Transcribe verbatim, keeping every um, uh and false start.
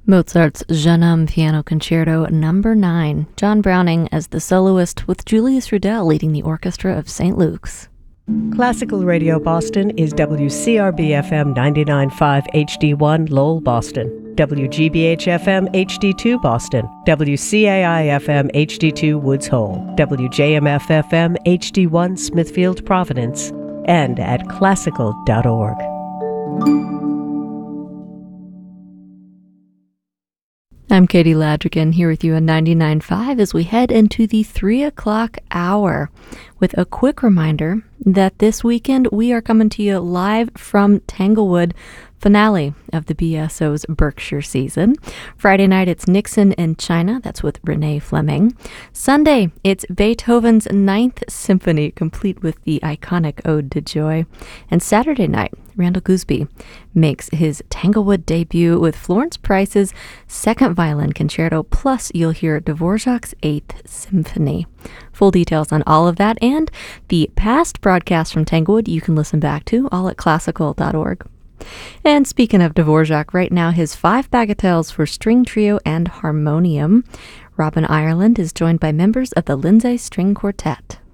Mozart's Jeune Homme Piano Concerto number nine, John Browning as the soloist with Julius Rudel leading the orchestra of Saint Luke's. Classical Radio Boston is W C R B F M ninety-nine point five H D one Lowell, Boston, W G B H F M H D two Boston, W C A I F M H D two Woods Hole, W J M F F M H D one Smithfield, Providence, and at classical dot org. I'm Katie Ladrigan here with you on ninety-nine point five as we head into the three o'clock hour with a quick reminder that this weekend we are coming to you live from Tanglewood, finale of the B S O's Berkshire season. Friday night, it's Nixon in China. That's with Renee Fleming. Sunday, it's Beethoven's Ninth Symphony, complete with the iconic Ode to Joy. And Saturday night, Randall Gooseby makes his Tanglewood debut with Florence Price's Second Violin Concerto, plus you'll hear Dvorak's Eighth Symphony. Full details on all of that and the past broadcasts from Tanglewood you can listen back to, all at classical dot org. And speaking of Dvorak, right now his five bagatelles for string trio and harmonium. Robin Ireland is joined by members of the Lindsay String Quartet.